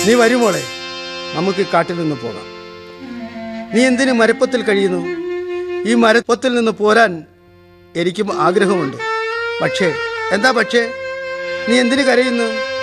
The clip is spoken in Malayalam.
നീ വരുമോളെ, നമുക്ക് കാട്ടിൽ നിന്ന് പോകാം. നീ എന്തിന് മരപ്പത്തിൽ കഴിയുന്നു? ഈ മരപ്പത്തിൽ നിന്ന് പോരാൻ എനിക്കും ആഗ്രഹമുണ്ട്. പക്ഷേ എന്താ പക്ഷേ? നീ എന്തിന് കരയുന്നു?